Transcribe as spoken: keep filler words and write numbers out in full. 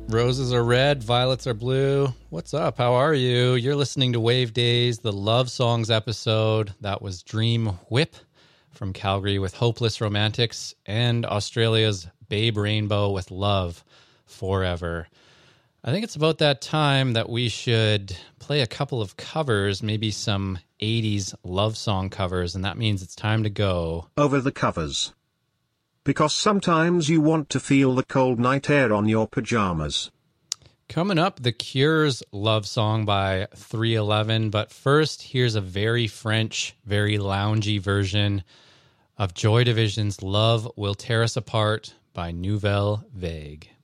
Roses are red, violets are blue. What's up? How are you? You're listening to Wave Days, the Love Songs episode. That was Dream Whip from Calgary with Hopeless Romantics and Australia's Babe Rainbow with Love Forever. I think it's about that time that we should play a couple of covers, maybe some eighties love song covers, and that means it's time to go over the covers. Because sometimes you want to feel the cold night air on your pajamas. Coming up, The Cure's Love Song by three eleven, but first, here's a very French, very loungy version of Joy Division's Love Will Tear Us Apart by Nouvelle Vague.